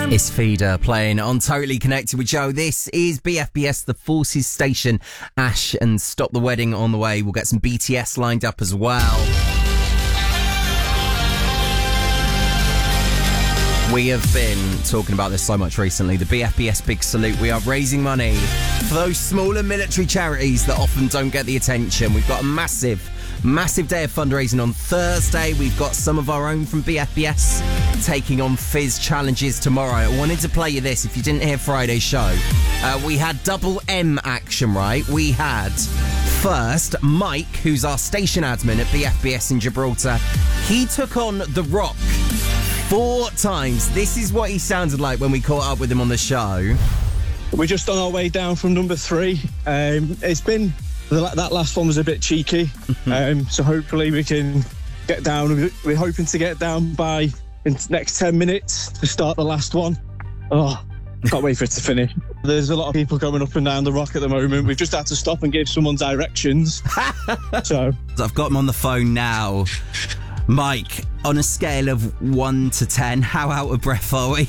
It's Feeder playing on Totally Connected with Joe. This is BFBS, the Forces Station. Ash and Stop the Wedding on the way. We'll get some BTS lined up as well. We have been talking about this so much recently. The BFBS Big Salute. We are raising money for those smaller military charities that often don't get the attention. We've got a massive day of fundraising on Thursday. We've got some of our own from BFBS taking on Fizz challenges tomorrow. I wanted to play you this if you didn't hear Friday's show. We had double M action, right? We had first Mike, who's our station admin at BFBS in Gibraltar. He took on The Rock 4 times. This is what he sounded like when we caught up with him on the show. We're just on our way down from number 3. It's been... That last one was a bit cheeky, so hopefully we can get down. We're hoping to get down by in the next 10 minutes to start the last one. Oh, can't wait for it to finish. There's a lot of people going up and down the rock at the moment. We've just had to stop and give someone directions. So I've got him on the phone now. Mike, on a scale of 1 to 10, how out of breath are we?